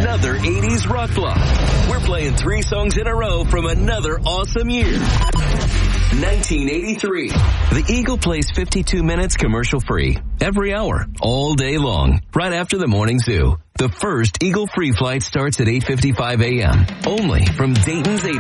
another 80s rock block. We're playing 3 songs in a row from another awesome year. 1983. The Eagle plays 52 minutes commercial-free every hour, all day long, right after the morning zoo. The first Eagle free flight starts at 8:55 a.m. only from Dayton's 80.